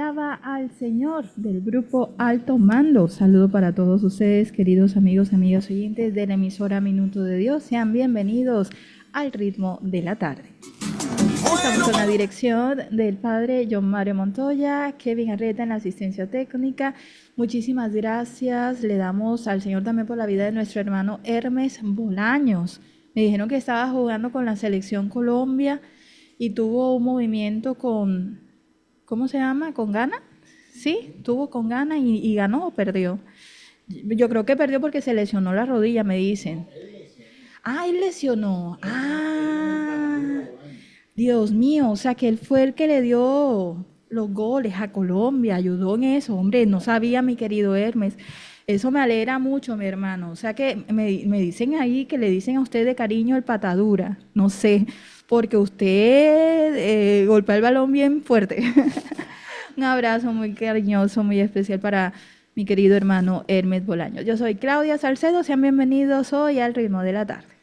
alaba al Señor del grupo Alto Mando. Saludo para todos ustedes, queridos amigos, amigas oyentes de la emisora Minuto de Dios. Sean bienvenidos al ritmo de la tarde. Estamos con la dirección del padre John Mario Montoya, Kevin Arreta en la asistencia técnica. Muchísimas gracias. Le damos al Señor también por la vida de nuestro hermano Hermes Bolaños. Me dijeron que estaba jugando con la selección Colombia y tuvo un movimiento con, ¿cómo se llama? ¿Con gana? Sí, tuvo con gana y ganó o perdió. Yo creo que perdió porque se lesionó la rodilla, me dicen. Ah, él lesionó. Ah, Dios mío, o sea que él fue el que le dio los goles a Colombia, ayudó en eso. Hombre, no sabía, mi querido Hermes. Eso me alegra mucho, mi hermano. O sea que me dicen ahí que le dicen a usted de cariño el patadura. No sé, porque usted golpea el balón bien fuerte. Un abrazo muy cariñoso, muy especial para mi querido hermano Hermes Bolaños. Yo soy Claudia Salcedo, sean bienvenidos hoy al ritmo de la tarde.